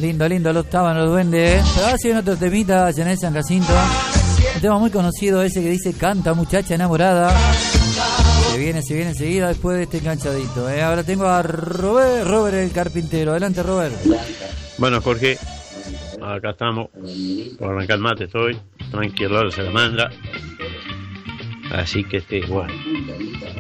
lindo, lo estaban los duendes, Pero ahora sí viene otro temita, Yanel San Jacinto. Un tema muy conocido ese que dice canta muchacha enamorada. Se viene enseguida después de este enganchadito. Ahora tengo a Robert el carpintero. Adelante, Robert. Bueno, Jorge, acá estamos. Por arrancar mate estoy. Tranquilo, se la manda. Así que bueno.